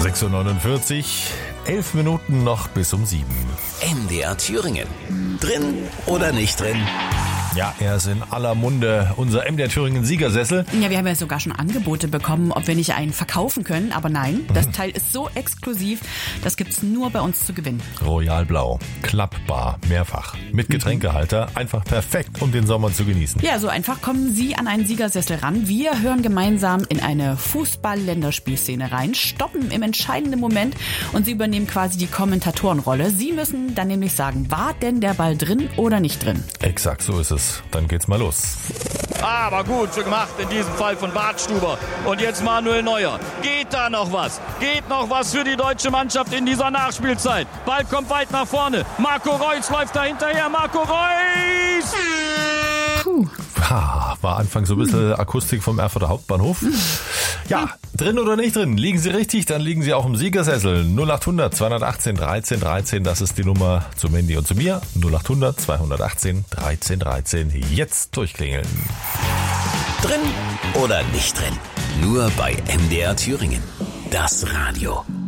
6:49 Uhr, 11 Minuten noch bis um 7. MDR Thüringen. Drin oder nicht drin? Ja, er ist in aller Munde, unser MDR Thüringen Siegersessel. Ja, wir haben ja sogar schon Angebote bekommen, ob wir nicht einen verkaufen können. Aber nein, das Teil ist so exklusiv, das gibt's nur bei uns zu gewinnen. Royal Blau, klappbar, mehrfach, mit Getränkehalter, einfach perfekt, um den Sommer zu genießen. Ja, so einfach kommen Sie an einen Siegersessel ran. Wir hören gemeinsam in eine Fußball-Länderspielszene rein, stoppen im entscheidenden Moment und Sie übernehmen quasi die Kommentatorenrolle. Sie müssen dann nämlich sagen, war denn der Ball drin oder nicht drin? Exakt, so ist es. Dann geht's mal los. Aber gut gemacht in diesem Fall von Bartstuber. Und jetzt Manuel Neuer. Geht da noch was? Geht noch was für die deutsche Mannschaft in dieser Nachspielzeit? Ball kommt weit nach vorne. Marco Reus läuft da hinterher. Marco Reus! Puh. War anfangs so ein bisschen Akustik vom Erfurter Hauptbahnhof. Ja, drin oder nicht drin? Liegen Sie richtig, dann liegen Sie auch im Siegersessel. 0800 218 13 13, das ist die Nummer zu Mandy und zu mir. 0800 218 13 13, jetzt durchklingeln. Drin oder nicht drin? Nur bei MDR Thüringen. Das Radio.